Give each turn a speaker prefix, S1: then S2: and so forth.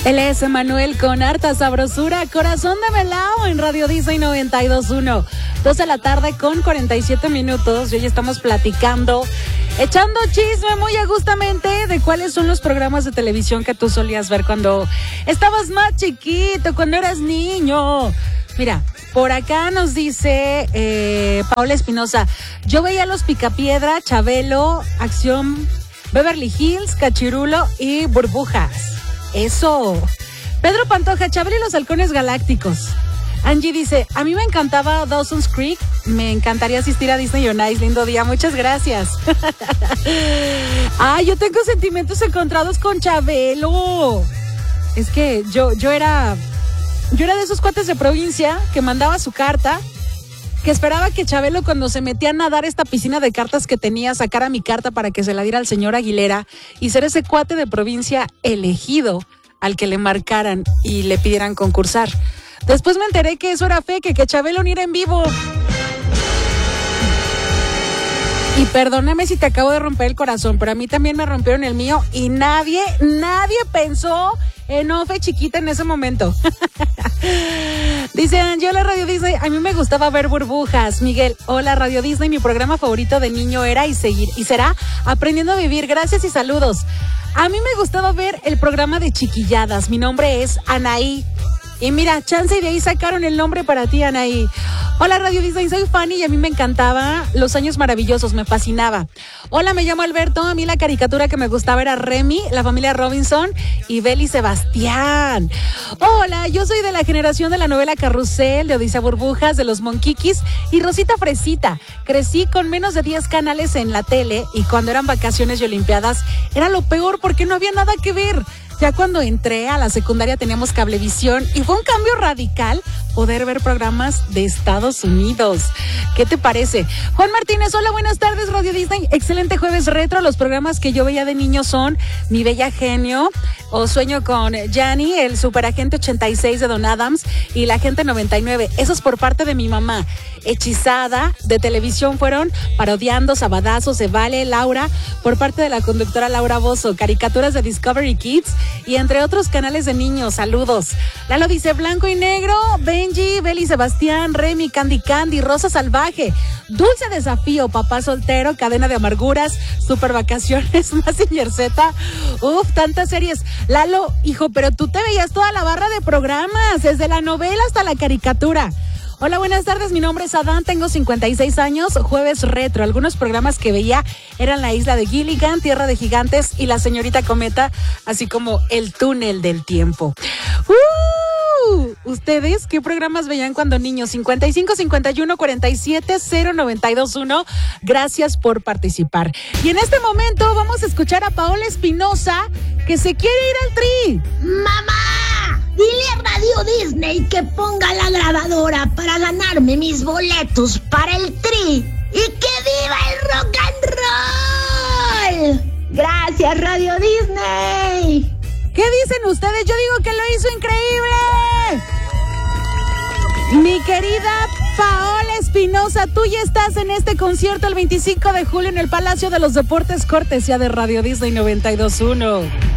S1: Él es Emanuel con harta sabrosura, Corazón de Melao en Radio Disney 92.1. 2 de la tarde con 47 minutos. Y hoy estamos platicando, echando chisme muy agustamente de cuáles son los programas de televisión que tú solías ver cuando estabas más chiquito, cuando eras niño. Mira, por acá nos dice Paola Espinosa, yo veía Los Picapiedra, Chabelo, Acción, Beverly Hills, Cachirulo y Burbujas. Eso. Pedro Pantoja, Chabelo y los Halcones Galácticos. Angie dice, a mí me encantaba Dawson's Creek, me encantaría asistir a Disney on Ice, lindo día, muchas gracias. Yo tengo sentimientos encontrados con Chabelo. Es que yo era de esos cuates de provincia que mandaba su carta, que esperaba que Chabelo, cuando se metía a nadar esta piscina de cartas que tenía, sacara mi carta para que se la diera al señor Aguilera y ser ese cuate de provincia elegido al que le marcaran y le pidieran concursar. Después me enteré que eso era fake, que Chabelo ni era en vivo. Y perdóname si te acabo de romper el corazón, pero a mí también me rompieron el mío y nadie pensó en Ofe chiquita en ese momento. Dice Angela, Radio Disney, a mí me gustaba ver Burbujas. Miguel, hola Radio Disney, mi programa favorito de niño era y será Aprendiendo a Vivir. Gracias y saludos. A mí me gustaba ver el programa de Chiquilladas. Mi nombre es Anaí. Y mira, chance y de ahí sacaron el nombre para ti, Anaí. Hola Radio Disney, soy Fanny y a mí me encantaba Los Años Maravillosos, me fascinaba. Hola, me llamo Alberto, a mí la caricatura que me gustaba era Remy, la familia Robinson y Beli Sebastián. Hola, yo soy de la generación de la novela Carrusel, de Odisea Burbujas, de los Monquiquis y Rosita Fresita. Crecí con menos de 10 canales en la tele y cuando eran vacaciones y olimpiadas era lo peor porque no había nada que ver. Ya cuando entré a la secundaria teníamos cablevisión y fue un cambio radical poder ver programas de Estados Unidos. ¿Qué te parece? Juan Martínez, hola, buenas tardes, Radio Disney. Excelente jueves retro. Los programas que yo veía de niño son Mi Bella Genio o Sueño con Gianni, el Superagente 86 de Don Adams y La Gente 99. Esos por parte de mi mamá. Hechizada de televisión fueron Parodiando, Sabadazos, Se Vale, Laura, por parte de la conductora Laura Bozzo, caricaturas de Discovery Kids y entre otros canales de niños. Saludos. Lalo dice Blanco y Negro, Benji, Beli Sebastián, Remy, Candy, Rosa Salvaje, Dulce Desafío, Papá Soltero, Cadena de Amarguras, Super Vacaciones, Mazinger Z. Tantas series. Lalo, hijo, pero tú te veías toda la barra de programas, desde la novela hasta la caricatura. Hola, buenas tardes, mi nombre es Adán, tengo 56 años, jueves retro. Algunos programas que veía eran La Isla de Gilligan, Tierra de Gigantes y La Señorita Cometa, así como El Túnel del Tiempo. ¿Ustedes qué programas veían cuando niños? 55 51 47 092.1. Gracias por participar. Y en este momento vamos a escuchar a Paola Espinosa que se quiere ir al Tri.
S2: ¡Mamá! Dile a Radio Disney que ponga la grabadora para ganarme mis boletos para el Tri. ¡Y que viva el rock and roll! Gracias, Radio Disney.
S1: ¿Qué dicen ustedes? Yo digo que lo hizo increíble. Mi querida Paola Espinosa, tú ya estás en este concierto el 25 de julio en el Palacio de los Deportes, cortesía de Radio Disney 92.1.